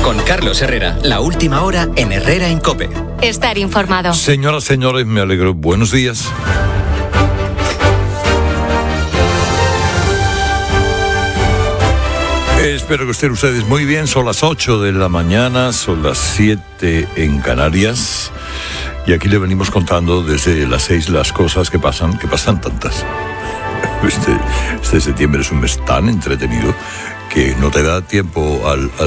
Con Carlos Herrera, la última hora en Herrera en COPE. Estar informado. Señoras, señores, me alegro. Buenos días. Espero que estén ustedes muy bien. Son las 8 de la mañana, son las 7 en Canarias. Y aquí le venimos contando desde las 6 las cosas que pasan tantas. Este septiembre es un mes tan entretenido que no te da tiempo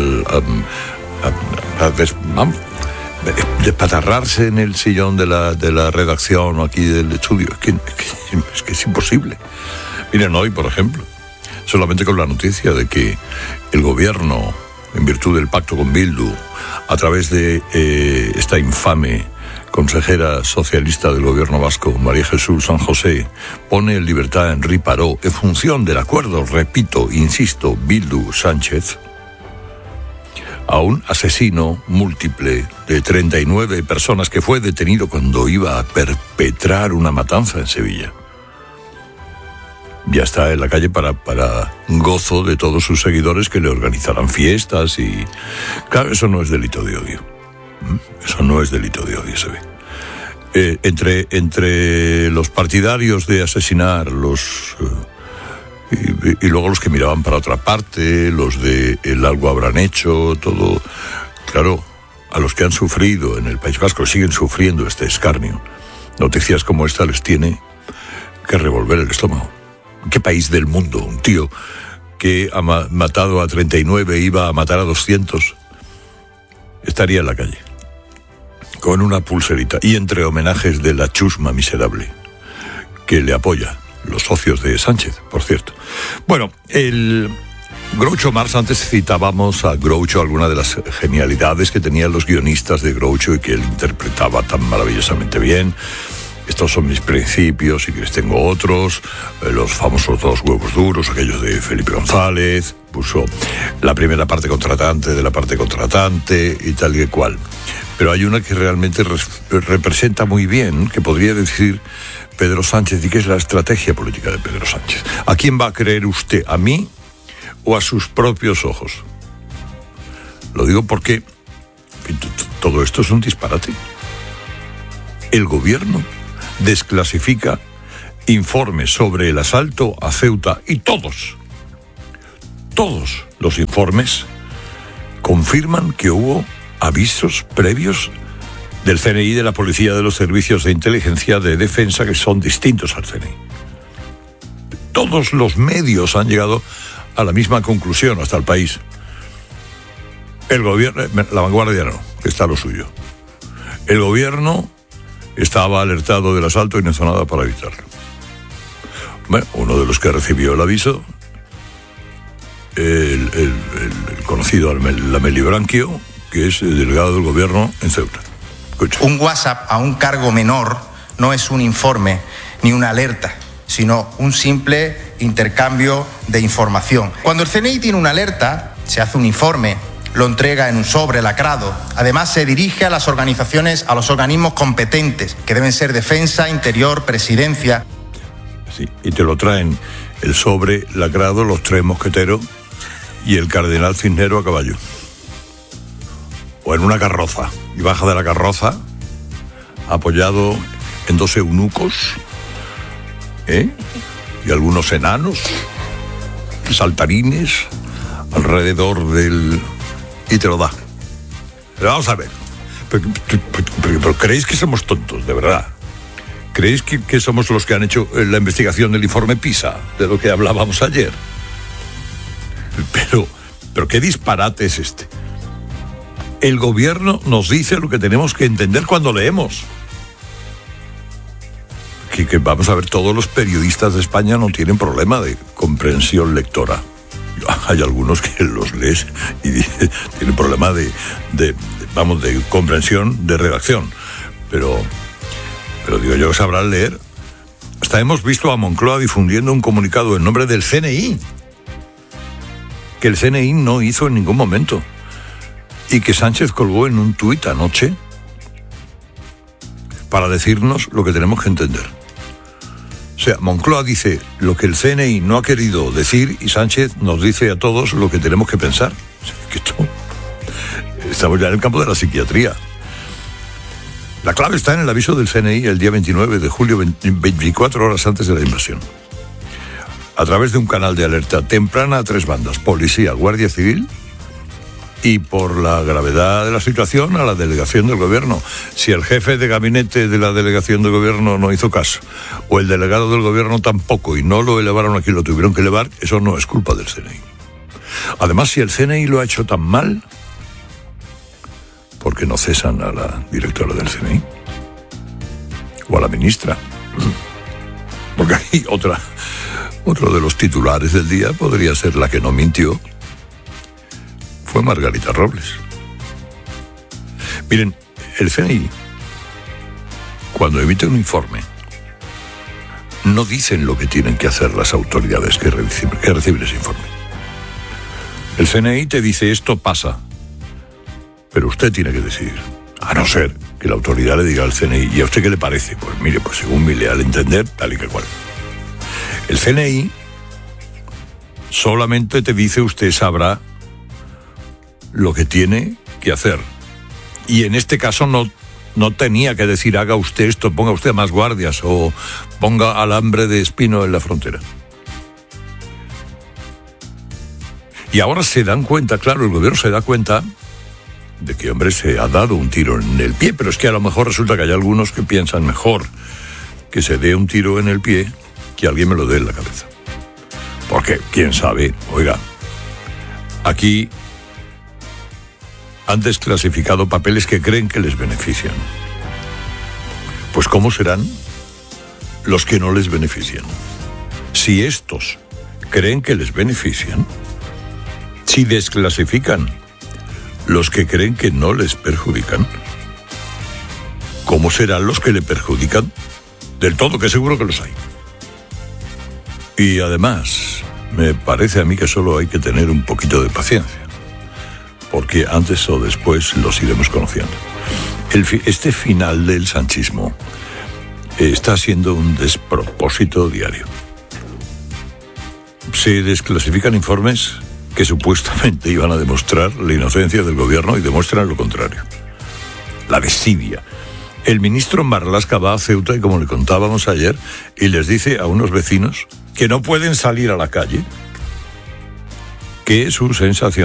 a despatarrarse en el sillón de la redacción o aquí del estudio. Es que es imposible. Miren, hoy, por ejemplo, solamente con la noticia de que el gobierno, en virtud del pacto con Bildu, a través de esta infame consejera socialista del gobierno vasco, María Jesús San José, pone en libertad a Henri Parot en función del acuerdo, repito, insisto, Bildu-Sánchez, a un asesino múltiple de 39 personas que fue detenido cuando iba a perpetrar una matanza en Sevilla. Ya está en la calle para gozo de todos sus seguidores que le organizarán fiestas y... Claro, eso no es delito de odio. Eso no es delito de odio, se ve. Entre los partidarios de asesinar, y luego los que miraban para otra parte, los de el algo habrán hecho, todo... Claro, a los que han sufrido en el País Vasco, siguen sufriendo este escarnio. Noticias como esta les tiene que revolver el estómago. ¿Qué país del mundo un tío que ha matado a 39 iba a matar a 200 estaría en la calle con una pulserita y entre homenajes de la chusma miserable que le apoya, los socios de Sánchez, por cierto? Bueno, el Groucho Marx, antes citábamos a Groucho, alguna de las genialidades que tenían los guionistas de Groucho y que él interpretaba tan maravillosamente bien. Estos son mis principios y que les tengo otros, los famosos 2 huevos duros, aquellos de Felipe González, puso la primera parte contratante de la parte contratante y tal y cual. Pero hay una que realmente representa muy bien, que podría decir Pedro Sánchez, y que es la estrategia política de Pedro Sánchez. ¿A quién va a creer usted? ¿A mí o a sus propios ojos? Lo digo porque todo esto es un disparate. El gobierno desclasifica informes sobre el asalto a Ceuta y todos los informes confirman que hubo avisos previos del CNI, de la policía, de los servicios de inteligencia, de defensa, que son distintos al CNI. Todos los medios han llegado a la misma conclusión, hasta el País. El gobierno, La Vanguardia no, que está lo suyo. El gobierno estaba alertado del asalto y no hizo nada para evitarlo. Bueno, uno de los que recibió el aviso, el conocido Lamelli Branquio, que es el delegado del gobierno en Ceuta. Escucha. Un WhatsApp a un cargo menor no es un informe ni una alerta, sino un simple intercambio de información. Cuando el CNI tiene una alerta, se hace un informe, lo entrega en un sobre lacrado. Además, se dirige a las organizaciones, a los organismos competentes, que deben ser Defensa, Interior, Presidencia. Sí, y te lo traen el sobre lacrado, los 3 mosqueteros y el cardenal Cisnero a caballo. O en una carroza. Y baja de la carroza, apoyado en 2 eunucos, y algunos enanos, saltarines, alrededor del... y te lo da. Pero vamos a ver. Pero ¿creéis que somos tontos, de verdad? ¿Creéis que somos los que han hecho la investigación del informe PISA, de lo que hablábamos ayer? Pero ¿qué disparate es este? El gobierno nos dice lo que tenemos que entender cuando leemos. Que vamos a ver, todos los periodistas de España no tienen problema de comprensión lectora. Hay algunos que los lees y tienen problema de comprensión de redacción. Pero digo yo, sabrán leer. Hasta hemos visto a Moncloa difundiendo un comunicado en nombre del CNI, que el CNI no hizo en ningún momento, y que Sánchez colgó en un tuit anoche para decirnos lo que tenemos que entender. O sea, Moncloa dice lo que el CNI no ha querido decir y Sánchez nos dice a todos lo que tenemos que pensar. O sea, que Estamos ya en el campo de la psiquiatría. La clave está en el aviso del CNI el día 29 de julio, 24 horas antes de la invasión. A través de un canal de alerta temprana a 3 bandas, policía, guardia civil, y por la gravedad de la situación a la delegación del gobierno. Si el jefe de gabinete de la delegación del gobierno no hizo caso, o el delegado del gobierno tampoco, y no lo elevaron aquí, lo tuvieron que elevar, eso no es culpa del CNI. Además, si el CNI lo ha hecho tan mal, ¿por qué no cesan a la directora del CNI? O a la ministra. Porque hay otro de los titulares del día, podría ser la que no mintió, fue Margarita Robles. Miren, el CNI, cuando emite un informe, no dicen lo que tienen que hacer las autoridades que reciben ese informe. El CNI te dice, esto pasa, pero usted tiene que decidir. A no ser que la autoridad le diga al CNI, ¿y a usted qué le parece? Pues mire, pues según mi leal entender, tal y que cual. El CNI solamente te dice, usted sabrá lo que tiene que hacer. Y en este caso no tenía que decir, haga usted esto, ponga usted más guardias o ponga alambre de espino en la frontera. Y ahora se dan cuenta, claro, el gobierno se da cuenta de que, hombre, se ha dado un tiro en el pie, pero es que a lo mejor resulta que hay algunos que piensan mejor que se dé un tiro en el pie que alguien me lo dé en la cabeza. Porque, quién sabe, oiga, aquí han desclasificado papeles que creen que les benefician. Pues ¿cómo serán los que no les benefician? Si estos creen que les benefician, si desclasifican los que creen que no les perjudican, ¿cómo serán los que le perjudican del todo? Que seguro que los hay. Y además, me parece a mí que solo hay que tener un poquito de paciencia, porque antes o después los iremos conociendo. Este final del sanchismo está siendo un despropósito diario. Se desclasifican informes que supuestamente iban a demostrar la inocencia del gobierno y demuestran lo contrario. La desidia. El ministro Marlaska va a Ceuta y, como le contábamos ayer, y les dice a unos vecinos que no pueden salir a la calle, que su sensación